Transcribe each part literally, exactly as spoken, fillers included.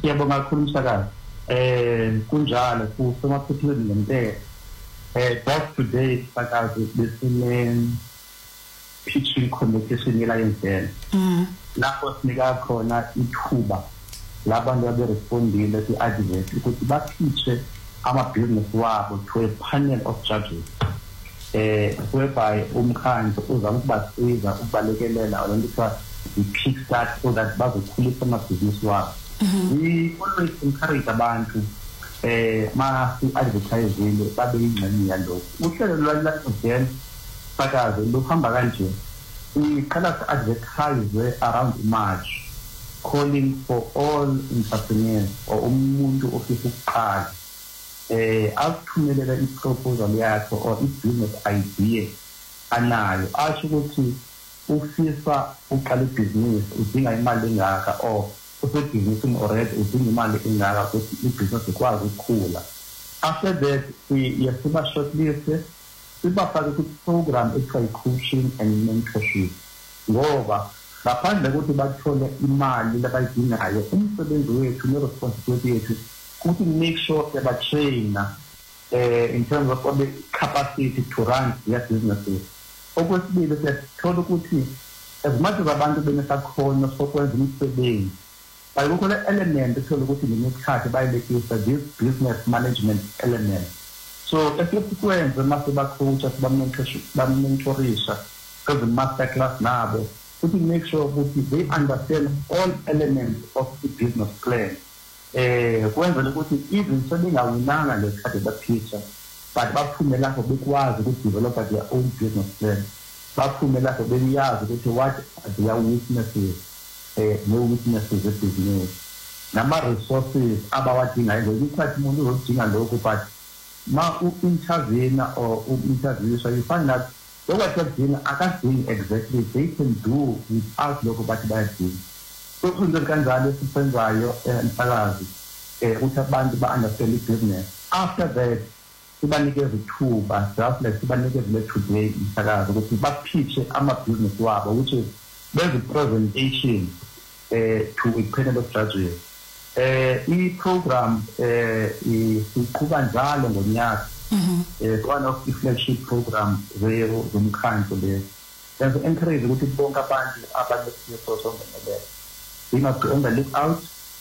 Siyabonga kakhulu Msakazi. Eh kunjalo futhi emaphutheni lente eh just today Msakazi besine pitching competition yelayenzela. Mhm. Lapho sinika khona ithuba labantu aberespondile ku-advert ukuthi bapitche ama-business wabo to a panel of judges. Eh whereby umkhandlu uzama ukubasiza ukubalekelela lento kuthiwa i-kickstart so that bazokhulisa amabhizinisi wabo. We always encourage abantu eh ma si-advertisile babe yingxenye yalokho. Uhlelo lwalazenzela Msakazi luhamba kanje. Iqala si-advertise around March, calling for all entrepreneurs or umuntu ofisa ukuqala eh akuthumelela iproposal yakhe or i-business idea anayo asho ukuthi ufisa uqala ibhizinisi udinga imali engaka or usebhizinisini already udinga imali engaka ukuthi ibhizinisi ikwazi ukukhula. After that siyasiba shortlist sibafake ku-program ekuthiwa coaching and mentorship ngoba ngaphandle kokuthi bathole imali labayidingayo umsebenzi wethu ne-responsibility yethu ukuthi make sure siyaba-traina eh in terms of the capacity to run their businesses. Okwesibili siyathola ukuthi as much as abantu benesakhono sokwenza umsebenzi bayikho le element ethola ukuthi nemikhathi bayilekisa this business management element. So esikwenze mase bacoacha bamentorisha kwenze master class nabo to make sure that they understand all elements of the business plan. Eh kwenzela ukuthi even sebengawinanga lesikhathi bapitcha but baphume lapho bekwazi ukuthi develop their own business plan. Baphume lapho beyazi ukuthi what are their weaknesses eh no weaknesses of business. Nama resources abawadingayo ukuthi umuntu uzodinga lokho but ma u-intervene or u-interview so you find that what you're doing akadingi exactly they can do without lokho bathi bayadinga. So into kanjalo esisenzayo Msakazi eh ukuthi abantu ba-understand i-business. After that sibanikeza ithuba just like sibanikeza today Msakazi ukuthi bapitche ama-business wabo which is there's a presentation eh to a panel of judges. Eh i-program eh iqhuba njalo ngonyaka. Eh one of the flagship program zero zomkhandlu le. There's encourage ukuthi bonke abantu abanesifiso songenelele. We must be on the lookout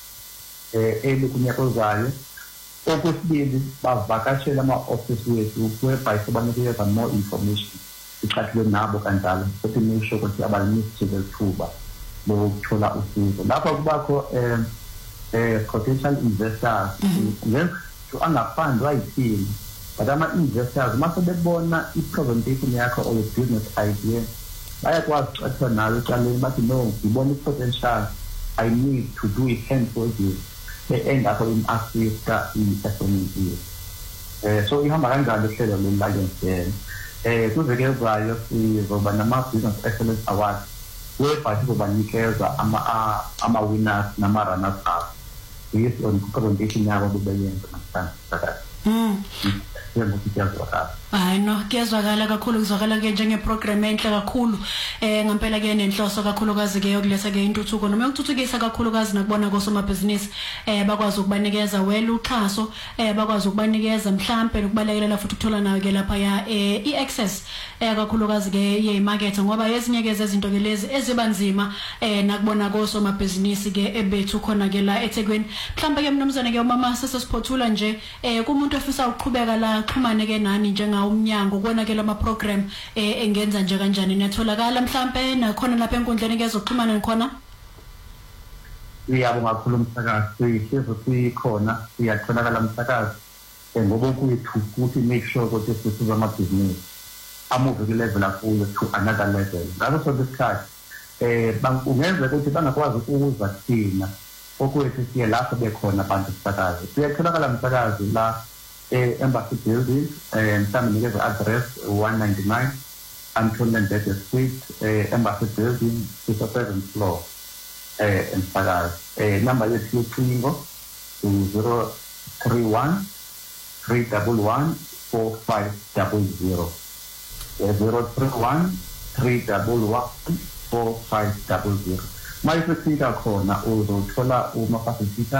eh elikunyaka ozayo. Okwesibili bavakashela ama-office wethu whereby sibanikeza more information ixhathile nabo kanjalo futhi make sure ukuthi abanikeze ithuba lokuthola usizo. Lapho kubakho eh eh potential investors ngeso angafundwa yithini but ama-investors mase bebona i-presentation yakho or business idea bayakwazi ukuxoxa nawe ecaleni bathi no ngibona i-potential I need to do it handful deal and up in Africa i-S M E. Eh so ihamba kanjalo ihlelo leli eh kuzekezayo sizoba nama-business excellence awards whereby sizobanikeza ama ama winners nama runners up based on presentation yabo bebeyenza namhlanje. Mm. Yebo Hayi no kuyezwakala kakhulu kuzwakala ke njengeprogram enhle kakhulu eh ngempela ke nenhloso kakhulukazi ke yokuletha ke intuthuko noma ukuthuthukisa kakhulukazi nakubona kosomabhizinisi eh bakwazi ukubanikeza wela uxhaso eh bakwazi ukubanikeza mhlambe nokubalekelela futhi ukuthola nawe ke lapha ya eh i-access eh kakhulukazi ke ye-market ngoba ezinye ke zezinto ke lezi ezibanzima eh nakubona kosomabhizinisi ke ebethu khona ke la eThekwini mhlambe ke mnumzane ke umama sesesiphothula nje eh kumuntu ofisa ukuqhubeka la xhumane ke nani njenga umnyango konakela ama program eh engenza nje kanjani netholakala mhlambe nakhona lapha enkundleni kezoxhumana khona. Iyabonga kakhulu Msakazi sizo sikhona siyatholakala Msakazi ngoba kuyithu ukuthi make sure ukuthi sisiza amabhizinisi amove ku level akuyo to another level. Ngaso sonke isikhathi eh bangenza ukuthi bangakwazi ukuza kuthina okwethu siye lapho bekhona abantu Msakazi. Siyatholakala Msakazi la eh Embassy Building eh mhlawumbe nikeza address one ninety-nine Anton Lembede Street eh Embassy Building fifty-seventh floor eh Msakazi. Eh number yethu yocingo zero three one three one one four five zero zero zero three one three one one four five zero zero. Mayifika khona uzothola uma facilitator